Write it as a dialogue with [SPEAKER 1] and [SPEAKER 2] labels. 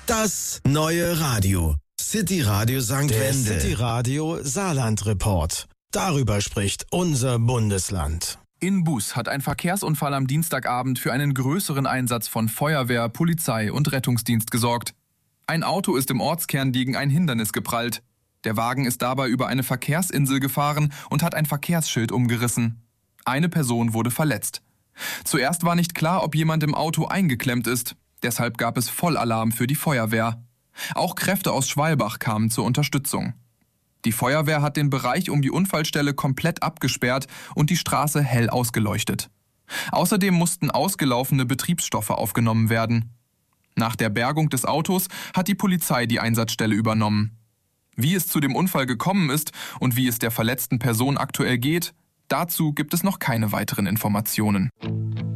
[SPEAKER 1] Das neue Radio. City Radio St.
[SPEAKER 2] Der
[SPEAKER 1] Wendel.
[SPEAKER 2] City Radio Saarland Report. Darüber spricht unser Bundesland.
[SPEAKER 3] In Buß hat ein Verkehrsunfall am Dienstagabend für einen größeren Einsatz von Feuerwehr, Polizei und Rettungsdienst gesorgt. Ein Auto ist im Ortskern gegen ein Hindernis geprallt. Der Wagen ist dabei über eine Verkehrsinsel gefahren und hat ein Verkehrsschild umgerissen. Eine Person wurde verletzt. Zuerst war nicht klar, ob jemand im Auto eingeklemmt ist. Deshalb gab es Vollalarm für die Feuerwehr. Auch Kräfte aus Schwalbach kamen zur Unterstützung. Die Feuerwehr hat den Bereich um die Unfallstelle komplett abgesperrt und die Straße hell ausgeleuchtet. Außerdem mussten ausgelaufene Betriebsstoffe aufgenommen werden. Nach der Bergung des Autos hat die Polizei die Einsatzstelle übernommen. Wie es zu dem Unfall gekommen ist und wie es der verletzten Person aktuell geht, dazu gibt es noch keine weiteren Informationen.